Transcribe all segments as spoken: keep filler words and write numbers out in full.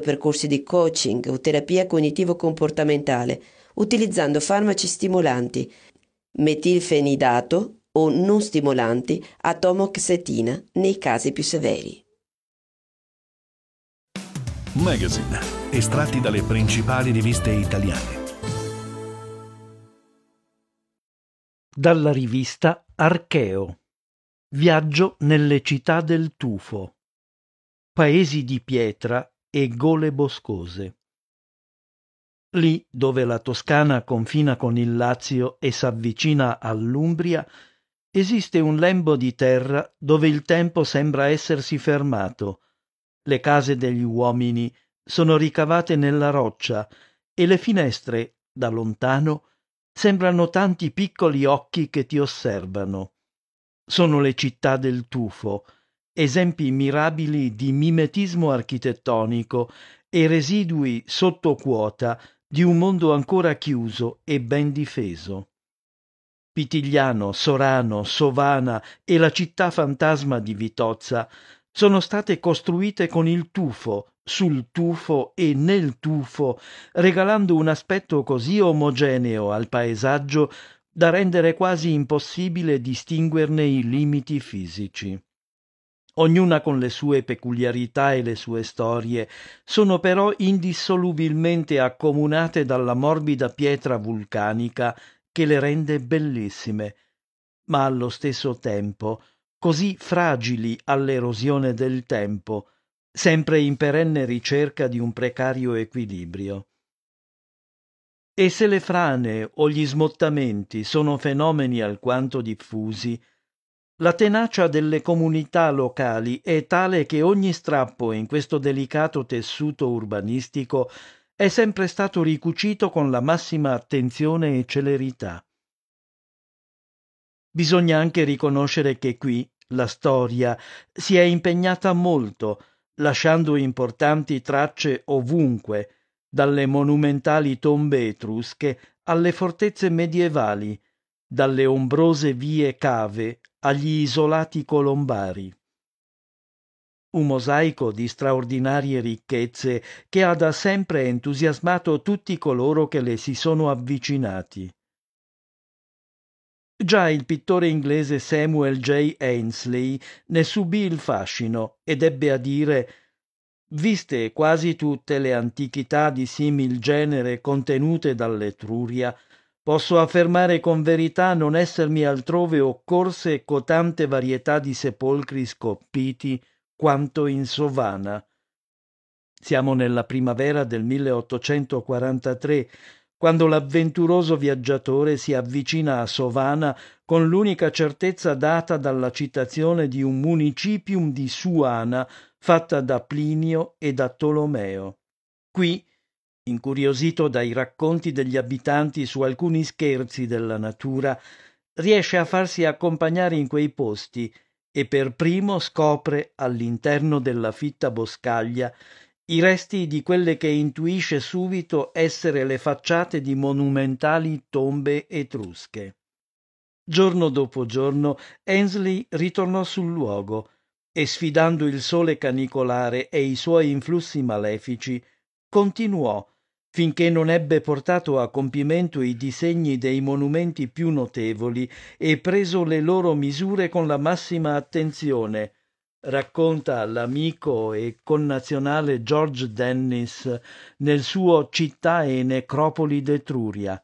percorsi di coaching o terapia cognitivo-comportamentale utilizzando farmaci stimolanti, metilfenidato o non stimolanti, atomoxetina nei casi più severi. Magazine, estratti dalle principali riviste italiane. Dalla rivista Archeo. Viaggio nelle città del tufo. Paesi di pietra e gole boscose. Lì dove la Toscana confina con il Lazio e s'avvicina all'Umbria, esiste un lembo di terra dove il tempo sembra essersi fermato. Le case degli uomini sono ricavate nella roccia e le finestre, da lontano, sembrano tanti piccoli occhi che ti osservano. Sono le città del tufo, esempi mirabili di mimetismo architettonico e residui sotto quota di un mondo ancora chiuso e ben difeso. Pitigliano, Sorano, Sovana e la città fantasma di Vitozza sono state costruite con il tufo, sul tufo e nel tufo, regalando un aspetto così omogeneo al paesaggio da rendere quasi impossibile distinguerne i limiti fisici. Ognuna con le sue peculiarità e le sue storie, sono però indissolubilmente accomunate dalla morbida pietra vulcanica che le rende bellissime, ma allo stesso tempo così fragili all'erosione del tempo, sempre in perenne ricerca di un precario equilibrio. E se le frane o gli smottamenti sono fenomeni alquanto diffusi, la tenacia delle comunità locali è tale che ogni strappo in questo delicato tessuto urbanistico è sempre stato ricucito con la massima attenzione e celerità. Bisogna anche riconoscere che qui la storia si è impegnata molto, lasciando importanti tracce ovunque, dalle monumentali tombe etrusche alle fortezze medievali, dalle ombrose vie cave agli isolati colombari. Un mosaico di straordinarie ricchezze che ha da sempre entusiasmato tutti coloro che le si sono avvicinati. Già il pittore inglese Samuel J. Ainslie ne subì il fascino ed ebbe a dire: «Viste quasi tutte le antichità di simil genere contenute dall'Etruria, posso affermare con verità non essermi altrove occorse cotante varietà di sepolcri scolpiti quanto in Sovana». Siamo nella primavera del milleottocentoquarantatré, quando l'avventuroso viaggiatore si avvicina a Sovana con l'unica certezza data dalla citazione di un municipium di Suana fatta da Plinio e da Tolomeo. Qui, incuriosito dai racconti degli abitanti su alcuni scherzi della natura, riesce a farsi accompagnare in quei posti e per primo scopre, all'interno della fitta boscaglia, i resti di quelle che intuisce subito essere le facciate di monumentali tombe etrusche. Giorno dopo giorno Ainslie ritornò sul luogo e, sfidando il sole canicolare e i suoi influssi malefici, continuò finché non ebbe portato a compimento i disegni dei monumenti più notevoli e preso le loro misure con la massima attenzione, racconta l'amico e connazionale George Dennis nel suo Città e necropoli d'Etruria,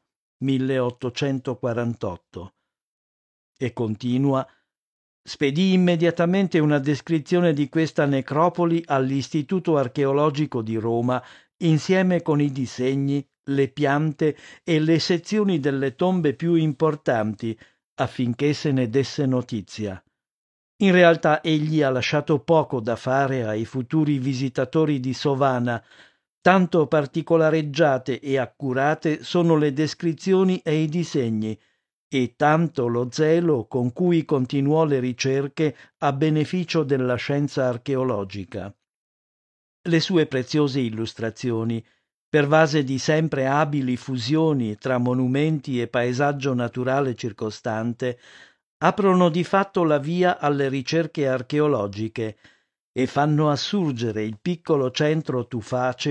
milleottocentoquarantotto. E continua: spedì immediatamente una descrizione di questa necropoli all'Istituto Archeologico di Roma insieme con i disegni, le piante e le sezioni delle tombe più importanti affinché se ne desse notizia. In realtà egli ha lasciato poco da fare ai futuri visitatori di Sovana, tanto particolareggiate e accurate sono le descrizioni e i disegni, e tanto lo zelo con cui continuò le ricerche a beneficio della scienza archeologica. Le sue preziose illustrazioni, pervase di sempre abili fusioni tra monumenti e paesaggio naturale circostante, aprono di fatto la via alle ricerche archeologiche e fanno assurgere il piccolo centro tuface